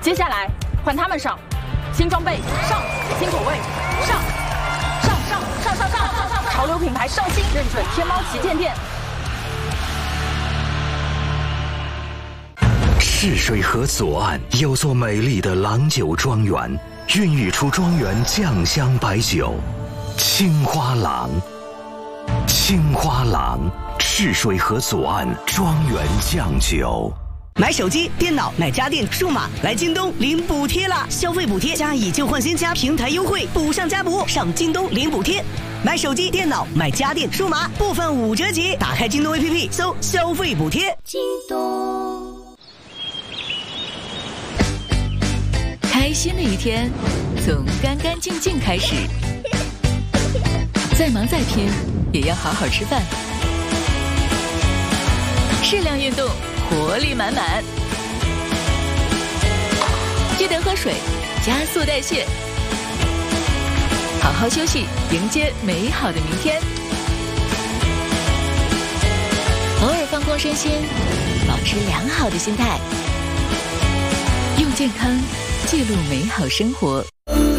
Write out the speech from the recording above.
接下来换他们上，新装备上，新口味上，上，潮流品牌上新，认准天猫旗舰店。 赤水河左岸有座美丽的郎酒庄园，孕育出庄园酱香白酒青花郎。青花郎，赤水河左岸庄园酱酒。 买手机、电脑、买家电、数码，来京东领补贴啦！消费补贴加以旧换新加平台优惠，补上加补，上京东领补贴。买手机、电脑、买家电、数码，部分5折起。打开京东 APP， 搜消费补贴。 京东。 开心的一天，从干干净净开始。再忙再拼，也要好好吃饭。适量运动，活力满满。记得喝水，加速代谢。好好休息，迎接美好的明天。偶尔放空身心，保持良好的心态，用健康记录美好生活。